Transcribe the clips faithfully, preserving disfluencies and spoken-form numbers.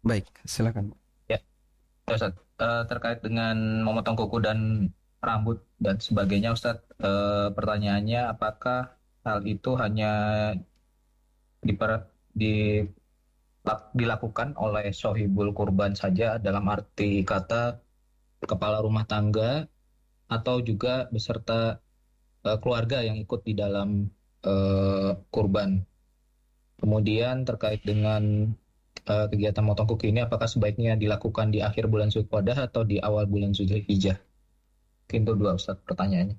Baik, silakan. Ya, Ustaz. Eh, terkait dengan memotong kuku dan rambut dan sebagainya, Ustaz. Eh, pertanyaannya, apakah hal itu hanya diper, di, lak- dilakukan oleh sohibul kurban saja dalam arti kata kepala rumah tangga atau juga beserta eh, keluarga yang ikut di dalam eh, kurban? Kemudian terkait dengan eh, kegiatan motong kuku ini, apakah sebaiknya dilakukan di akhir bulan Zulqa'dah atau di awal bulan Zulhijjah? Mungkin itu dua, Ustaz, pertanyaannya.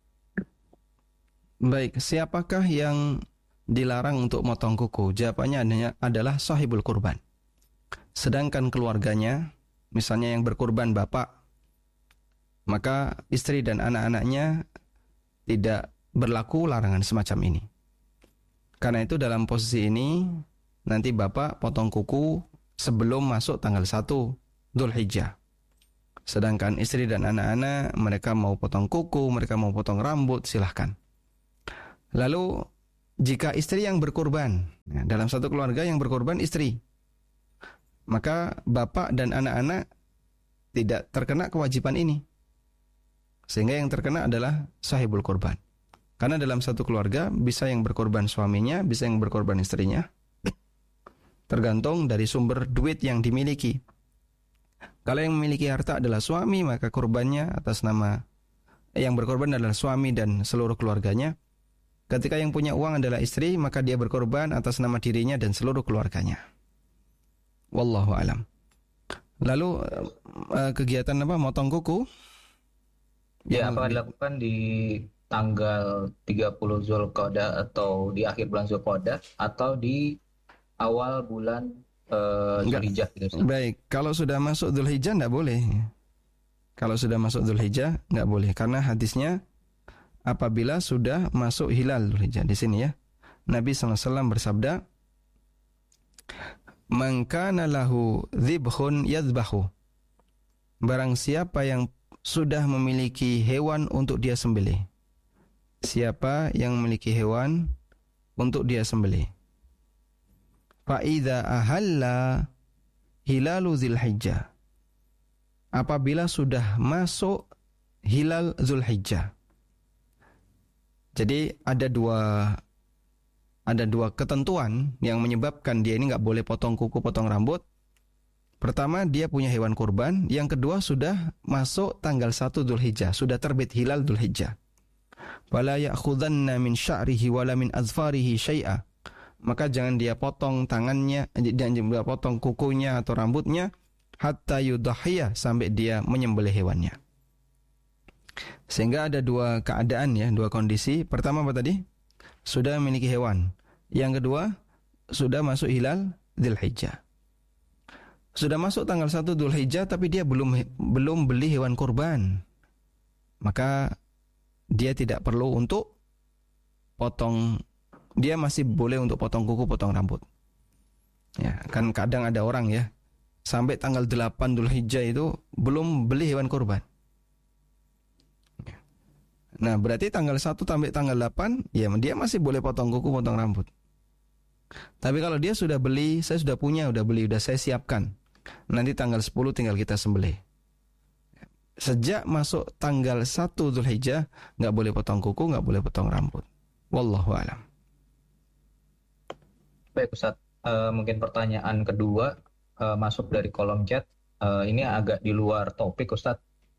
Baik, siapakah yang dilarang untuk motong kuku? Jawabannya adanya adalah sahibul kurban. Sedangkan keluarganya, misalnya yang berkurban bapak, maka istri dan anak-anaknya tidak berlaku larangan semacam ini. Karena itu dalam posisi ini, nanti bapak potong kuku sebelum masuk tanggal satu Dzulhijjah. Sedangkan istri dan anak-anak, mereka mau potong kuku, mereka mau potong rambut, silahkan. Lalu, jika istri yang berkurban, ya, dalam satu keluarga yang berkurban istri, maka bapak dan anak-anak tidak terkena kewajiban ini. Sehingga yang terkena adalah sahibul kurban. Karena dalam satu keluarga bisa yang berkorban suaminya, bisa yang berkorban istrinya. Tergantung dari sumber duit yang dimiliki. Kalau yang memiliki harta adalah suami, maka korbannya atas nama yang berkorban adalah suami dan seluruh keluarganya. Ketika yang punya uang adalah istri, maka dia berkorban atas nama dirinya dan seluruh keluarganya. Wallahu alam. Lalu kegiatan apa? Motong kuku? Ya, apa dilakukan di tanggal tiga puluh Zulqa'dah atau di akhir bulan Zulqa'dah atau di awal bulan uh, Zulhijjah gitu. Baik, kalau sudah masuk Dzulhijjah enggak boleh. Kalau sudah masuk Dzulhijjah enggak boleh karena hadisnya apabila sudah masuk hilal Dzulhijjah di sini ya. Nabi sallallahu alaihi wasallam bersabda, "Man kana lahu dzibhun yadhbahu." Barang siapa yang sudah memiliki hewan untuk dia sembelih. Siapa yang memiliki hewan untuk dia sembelih. Fa idza ahalla hilalu Dzulhijjah. Apabila sudah masuk hilal Dzulhijjah. Jadi ada dua ada dua ketentuan yang menyebabkan dia ini enggak boleh potong kuku, potong rambut. Pertama, dia punya hewan kurban. Yang kedua, sudah masuk tanggal satu Dzulhijjah, sudah terbit hilal Dzulhijjah. Wala ya'khudanna min sya'rihi wala min azfarihi syai'a. Maka jangan dia potong tangannya, jangan dia potong kukunya atau rambutnya hatta yudhhiya, sampai dia menyembelih hewannya. Sehingga ada dua keadaan ya, dua kondisi. Pertama apa tadi? Sudah memiliki hewan. Yang kedua, sudah masuk hilal Dzulhijjah. Sudah masuk tanggal satu Dzulhijjah tapi dia belum belum beli hewan kurban. Maka dia tidak perlu untuk potong, dia masih boleh untuk potong kuku, potong rambut. Ya, kan kadang ada orang ya, sampai tanggal delapan Dzulhijjah itu belum beli hewan kurban. Nah, berarti tanggal satu sampai tanggal delapan ya dia masih boleh potong kuku, potong rambut. Tapi kalau dia sudah beli, saya sudah punya, sudah beli, sudah saya siapkan. Nanti tanggal sepuluh tinggal kita sembelih. Sejak masuk tanggal satu Dzulhijjah enggak boleh potong kuku, enggak boleh potong rambut. Wallahu a'lam. Baik, Ustaz. Uh, mungkin pertanyaan kedua uh, masuk dari kolom chat. Uh, ini agak di luar topik, Ustaz.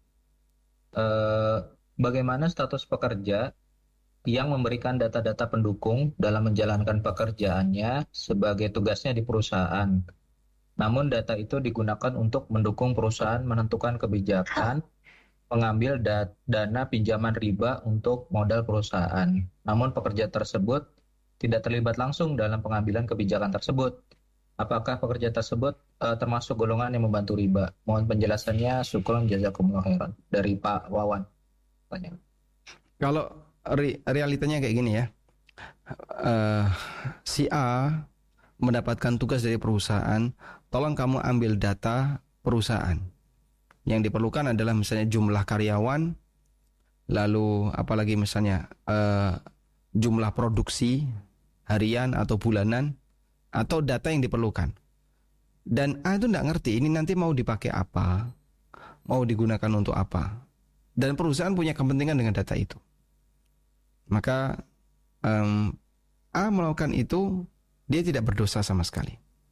Uh, bagaimana status pekerja yang memberikan data-data pendukung dalam menjalankan pekerjaannya sebagai tugasnya di perusahaan? Namun data itu digunakan untuk mendukung perusahaan menentukan kebijakan mengambil da- dana pinjaman riba untuk modal perusahaan. Namun pekerja tersebut tidak terlibat langsung dalam pengambilan kebijakan tersebut. Apakah pekerja tersebut uh, termasuk golongan yang membantu riba? Mohon penjelasannya. Syukron jazakumullah khairan. Dari Pak Wawan. Tanya. Kalau re- realitanya kayak gini ya. Uh, si A mendapatkan tugas dari perusahaan, tolong kamu ambil data perusahaan. Yang diperlukan adalah misalnya jumlah karyawan, lalu apalagi misalnya uh, jumlah produksi harian atau bulanan, atau data yang diperlukan. Dan A itu tidak ngerti ini nanti mau dipakai apa, mau digunakan untuk apa. Dan perusahaan punya kepentingan dengan data itu. Maka um, A melakukan itu, dia tidak berdosa sama sekali.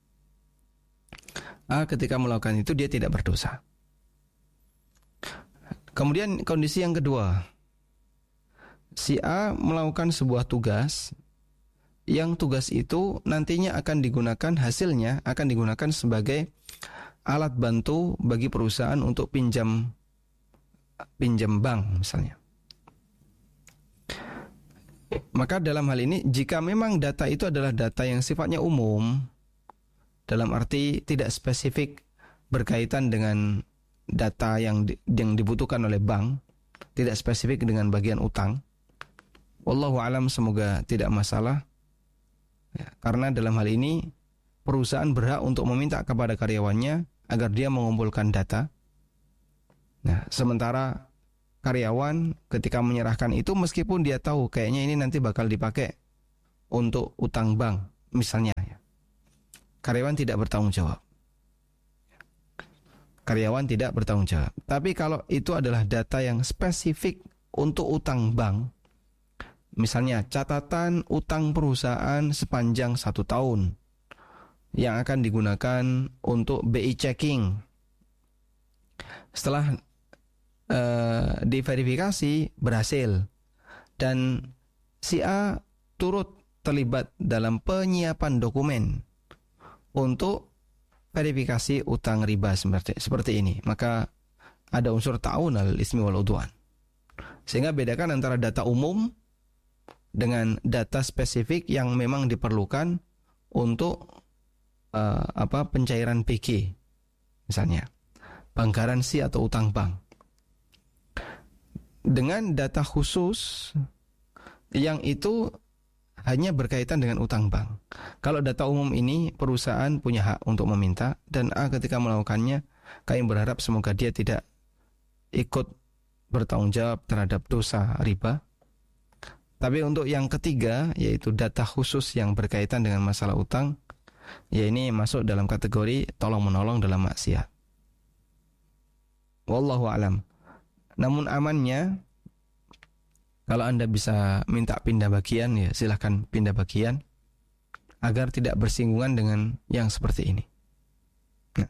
A ketika melakukan itu dia tidak berdosa. Kemudian kondisi yang kedua, si A melakukan sebuah tugas, yang tugas itu nantinya akan digunakan, hasilnya akan digunakan sebagai alat bantu bagi perusahaan untuk pinjam pinjam bank misalnya. Maka dalam hal ini, jika memang data itu adalah data yang sifatnya umum, dalam arti tidak spesifik berkaitan dengan data yang di, yang dibutuhkan oleh bank, tidak spesifik dengan bagian utang, wallahu alam, semoga tidak masalah. Ya, karena dalam hal ini perusahaan berhak untuk meminta kepada karyawannya agar dia mengumpulkan data. Nah, sementara karyawan ketika menyerahkan itu, meskipun dia tahu kayaknya ini nanti bakal dipakai untuk utang bank misalnya, ya, karyawan tidak bertanggung jawab. Karyawan tidak bertanggung jawab. Tapi kalau itu adalah data yang spesifik untuk utang bank, misalnya catatan utang perusahaan sepanjang satu tahun yang akan digunakan untuk B I checking. Setelah uh, diverifikasi berhasil dan si A turut terlibat dalam penyiapan dokumen untuk verifikasi utang riba seperti, seperti ini, maka ada unsur ta'awun alal ismi wal udwan. Sehingga bedakan antara data umum dengan data spesifik yang memang diperlukan untuk uh, apa pencairan P G, misalnya bank garansi atau utang bank. Dengan data khusus yang itu hanya berkaitan dengan utang bank. Kalau data umum ini perusahaan punya hak untuk meminta, dan A ketika melakukannya, kami berharap semoga dia tidak ikut bertanggung jawab terhadap dosa riba. Tapi untuk yang ketiga, yaitu data khusus yang berkaitan dengan masalah utang, ya ini masuk dalam kategori tolong-menolong dalam maksiat. Wallahu alam. Namun amannya, kalau Anda bisa minta pindah bagian, ya silahkan pindah bagian agar tidak bersinggungan dengan yang seperti ini. Nah.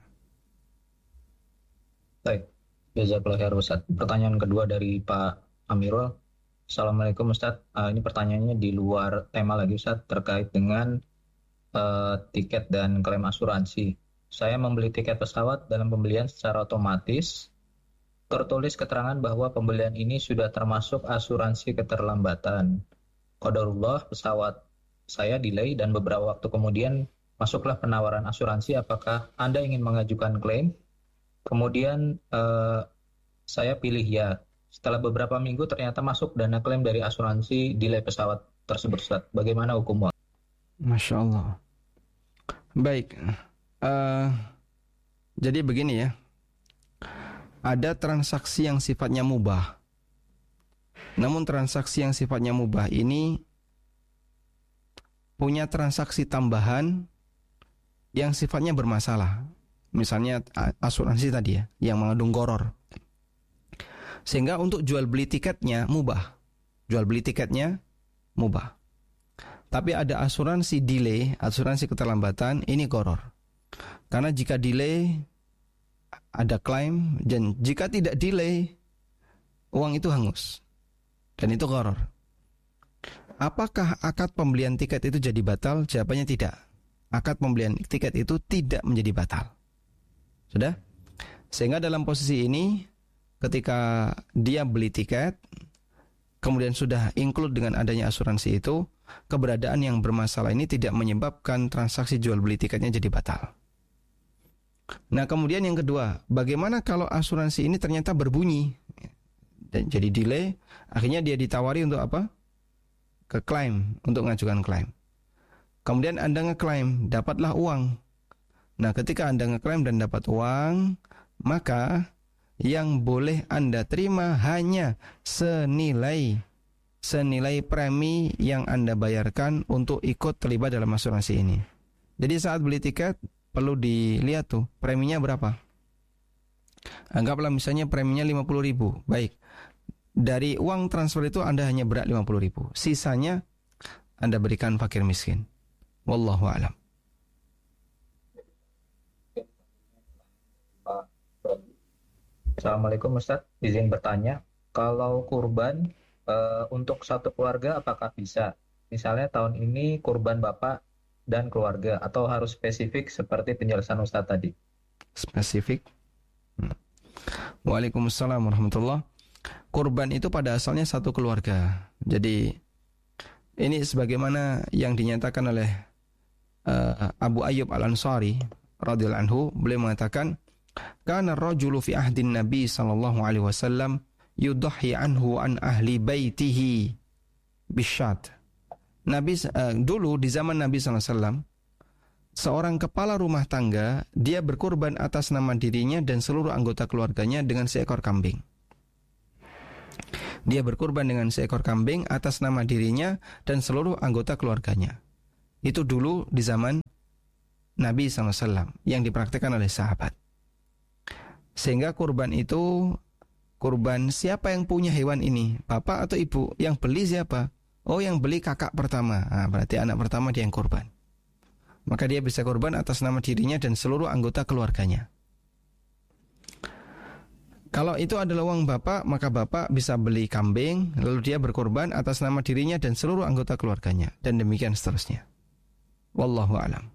Baik, jazakallahu khairan Ustaz. Pertanyaan kedua dari Pak Amirul. Assalamualaikum Ustaz. Uh, ini pertanyaannya di luar tema lagi Ustaz, terkait dengan uh, tiket dan klaim asuransi. Saya membeli tiket pesawat, dalam pembelian secara otomatis tertulis keterangan bahwa pembelian ini sudah termasuk asuransi keterlambatan. Qadarullah, pesawat saya delay dan beberapa waktu kemudian masuklah penawaran asuransi. Apakah Anda ingin mengajukan klaim? Kemudian eh, saya pilih ya. Setelah beberapa minggu ternyata masuk dana klaim dari asuransi delay pesawat tersebut. Ustaz, bagaimana hukumnya? Masya Allah. Baik. Uh, jadi begini ya. Ada transaksi yang sifatnya mubah. Namun transaksi yang sifatnya mubah ini punya transaksi tambahan yang sifatnya bermasalah. Misalnya asuransi tadi ya, yang mengandung gharar. Sehingga untuk jual beli tiketnya mubah. Jual beli tiketnya mubah. Tapi ada asuransi delay, asuransi keterlambatan, ini gharar. Karena jika delay ada klaim, dan jika tidak delay uang itu hangus, dan itu gharar. Apakah akad pembelian tiket itu jadi batal? Jawabannya tidak. Akad pembelian tiket itu tidak menjadi batal. Sudah? Sehingga dalam posisi ini, ketika dia beli tiket, kemudian sudah include dengan adanya asuransi itu, keberadaan yang bermasalah ini tidak menyebabkan transaksi jual beli tiketnya jadi batal. Nah, kemudian yang kedua, bagaimana kalau asuransi ini ternyata berbunyi dan jadi delay, akhirnya dia ditawari untuk apa? Ke klaim, untuk mengajukan klaim. Kemudian Anda ngeklaim, dapatlah uang. Nah, ketika Anda ngeklaim dan dapat uang, maka yang boleh Anda terima hanya senilai senilai premi yang Anda bayarkan untuk ikut terlibat dalam asuransi ini. Jadi saat beli tiket, perlu dilihat tuh preminya berapa. Anggaplah misalnya preminya lima puluh ribu. Baik, dari uang transfer itu Anda hanya berat lima puluh ribu. Sisanya Anda berikan fakir miskin. Wallahu a'lam. Assalamualaikum Ustaz, izin bertanya, kalau kurban uh, untuk satu keluarga apakah bisa? Misalnya tahun ini kurban bapak dan keluarga, atau harus spesifik seperti penjelasan Ustaz tadi? Spesifik. Hmm. Waalaikumsalam warahmatullah. Kurban itu pada asalnya satu keluarga. Jadi ini sebagaimana yang dinyatakan oleh uh, Abu Ayyub Al-Ansari radhiyallahu anhu, beliau mengatakan, kana ar-rajulu fi ahdin Nabi sallallahu alaihi wasallam yudhi anhu an ahli baitihi bisyat. Nabi uh, dulu di zaman Nabi sallallahu alaihi wasallam, seorang kepala rumah tangga dia berkurban atas nama dirinya dan seluruh anggota keluarganya dengan seekor kambing. Dia berkurban dengan seekor kambing atas nama dirinya dan seluruh anggota keluarganya. Itu dulu di zaman Nabi sallallahu alaihi wasallam yang dipraktikkan oleh sahabat. Sehingga kurban itu, kurban siapa yang punya hewan ini? Bapak atau ibu? Yang beli siapa? Oh, yang beli kakak pertama. Nah, berarti anak pertama dia yang kurban. Maka dia bisa kurban atas nama dirinya dan seluruh anggota keluarganya. Kalau itu adalah uang bapak, maka bapak bisa beli kambing, lalu dia berkurban atas nama dirinya dan seluruh anggota keluarganya. Dan demikian seterusnya. Wallahu a'lam.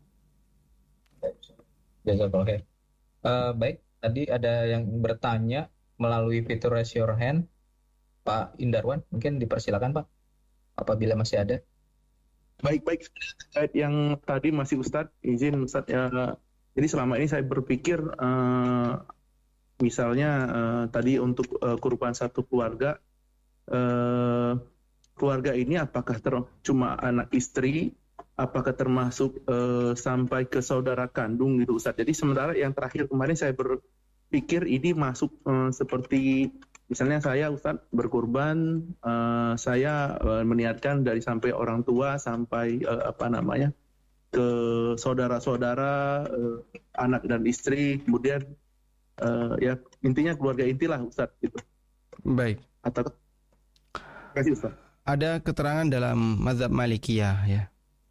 Jazakallah. Uh, baik. Tadi ada yang bertanya melalui fitur raise your hand, Pak Indarwan, mungkin dipersilakan Pak, apabila masih ada. Baik-baik, terkait yang tadi masih Ustadz, izin Ustadz ya. Jadi selama ini saya berpikir, uh, misalnya uh, tadi untuk uh, kurban satu keluarga, uh, keluarga ini apakah ter- cuma anak istri, apakah termasuk uh, sampai ke saudara kandung gitu Ustaz. Jadi sementara yang terakhir kemarin saya berpikir ini masuk uh, seperti misalnya saya Ustaz berkurban, uh, saya uh, meniatkan dari sampai orang tua sampai uh, apa namanya ke saudara-saudara, uh, anak dan istri, kemudian uh, ya intinya keluarga intilah Ustaz gitu. Baik. Atau terima kasih Ustaz. Ada keterangan dalam mazhab Malikiyah ya.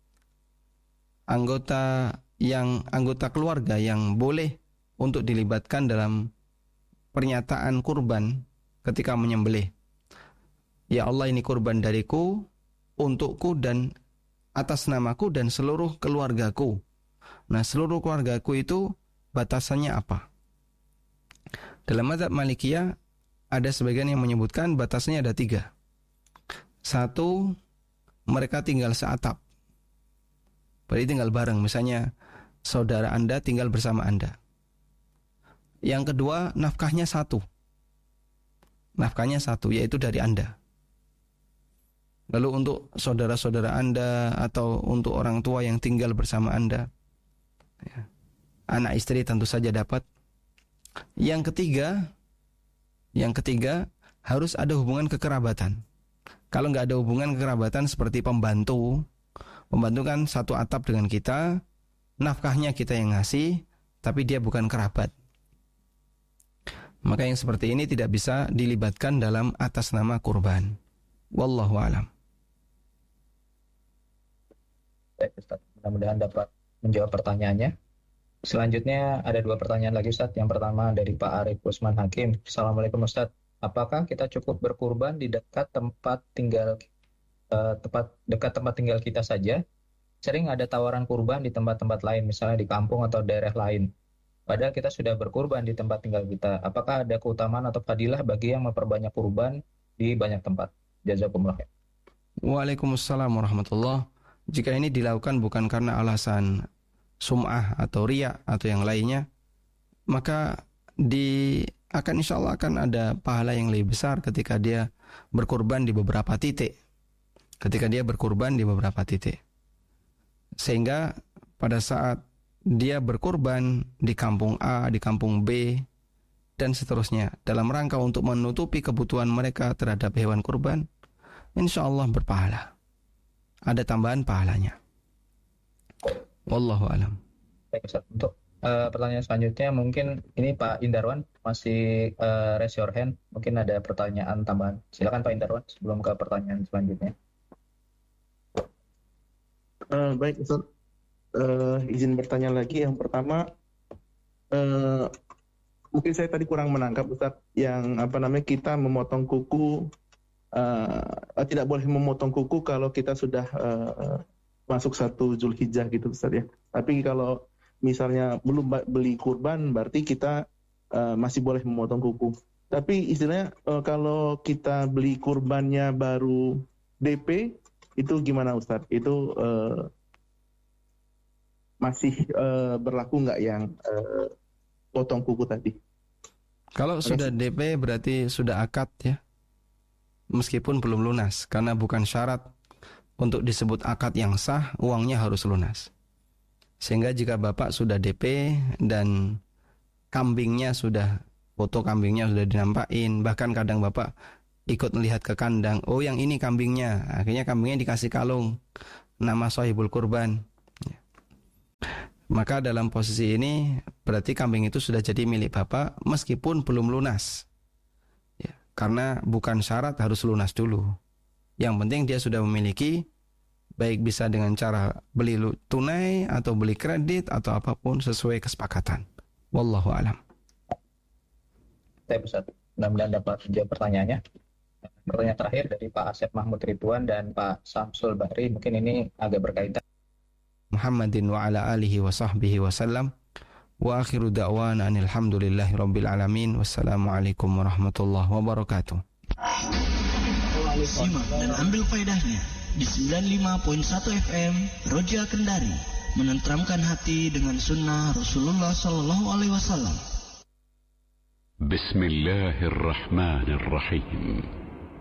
Anggota yang anggota keluarga yang boleh untuk dilibatkan dalam pernyataan kurban ketika menyembelih. Ya Allah, ini kurban dariku, untukku dan atas namaku dan seluruh keluargaku. Nah, seluruh keluargaku itu batasannya apa? Dalam mazhab Malikiyah ada sebagian yang menyebutkan batasannya ada tiga. Satu, mereka tinggal seatap. Berarti tinggal bareng, misalnya saudara Anda tinggal bersama Anda. Yang kedua, nafkahnya satu. Nafkahnya satu, yaitu dari Anda. Lalu untuk saudara-saudara Anda atau untuk orang tua yang tinggal bersama Anda, ya, anak istri tentu saja dapat. Yang ketiga, yang ketiga harus ada hubungan kekerabatan. Kalau nggak ada hubungan kekerabatan seperti pembantu, Pembantu kan satu atap dengan kita, nafkahnya kita yang ngasih, tapi dia bukan kerabat. Maka yang seperti ini tidak bisa dilibatkan dalam atas nama kurban. Wallahu a'lam. Baik Ustaz, mudah-mudahan dapat menjawab pertanyaannya. Selanjutnya ada dua pertanyaan lagi Ustaz. Yang pertama dari Pak Arif Usman Hakim. Assalamualaikum Ustaz. Apakah kita cukup berkurban di dekat tempat tinggal Uh, tepat dekat tempat tinggal kita saja? Sering ada tawaran kurban di tempat-tempat lain, misalnya di kampung atau daerah lain. Padahal kita sudah berkurban di tempat tinggal kita. Apakah ada keutamaan atau fadilah bagi yang memperbanyak kurban di banyak tempat? Jazakumullah. Waalaikumsalam warahmatullah. Jika ini dilakukan bukan karena alasan sum'ah atau riya atau yang lainnya, maka di akan insya Allah akan ada pahala yang lebih besar ketika dia berkurban di beberapa titik. Ketika dia berkurban di beberapa titik. Sehingga pada saat dia berkurban di kampung A, di kampung B, dan seterusnya, dalam rangka untuk menutupi kebutuhan mereka terhadap hewan kurban, insya Allah berpahala. Ada tambahan pahalanya. Wallahu a'lam. Baik Ustaz, untuk uh, pertanyaan selanjutnya mungkin ini Pak Indarwan masih uh, raise your hand, mungkin ada pertanyaan tambahan. Silakan Pak Indarwan sebelum ke pertanyaan selanjutnya. Uh, baik Ustaz, uh, izin bertanya lagi. Yang pertama, uh, mungkin saya tadi kurang menangkap Ustaz, yang apa namanya kita memotong kuku, uh, tidak boleh memotong kuku kalau kita sudah uh, masuk satu Zulhijjah gitu Ustaz ya. Tapi kalau misalnya belum beli kurban, berarti kita uh, masih boleh memotong kuku. Tapi istilahnya uh, kalau kita beli kurbannya baru D P, itu gimana Ustaz? Itu uh, masih uh, berlaku nggak yang uh, potong kuku tadi? Kalau sudah D P berarti sudah akad ya, meskipun belum lunas, karena bukan syarat untuk disebut akad yang sah, uangnya harus lunas. Sehingga jika Bapak sudah D P dan kambingnya sudah, foto kambingnya sudah dinampakin, bahkan kadang Bapak ikut melihat ke kandang, oh yang ini kambingnya, akhirnya kambingnya dikasih kalung, nama Shahibul Kurban. Maka dalam posisi ini berarti kambing itu sudah jadi milik Bapak meskipun belum lunas ya, karena bukan syarat harus lunas dulu. Yang penting dia sudah memiliki, baik bisa dengan cara beli tunai atau beli kredit atau apapun sesuai kesepakatan. Wallahu alam. Saya Ustaz, mudah-mudahan dapat menjawab pertanyaannya. Pertanyaan terakhir dari Pak Asep Mahmud Ridwan dan Pak Samsul Bahri, mungkin ini agak berkaitan. Muhammadin wa ala alihi wa sahbihi wa sallam. Wa akhiru da'wana alhamdulillahi rabbil alamin. Wassalamualaikum warahmatullahi wabarakatuh. Simak dan ambil faedahnya di sembilan puluh lima koma satu F M Roja Kendari, menenteramkan hati dengan sunnah Rasulullah Sallallahu Alaihi Wasallam. Bismillahirrahmanirrahim.